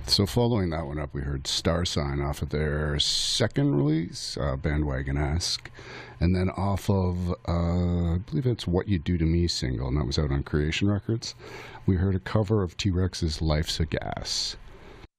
So following that one up, we heard Star Sign off of their second release, Bandwagon-esque. And then off of, I believe it's What You Do to Me single, and that was out on Creation Records. We heard a cover of T-Rex's Life's a Gas.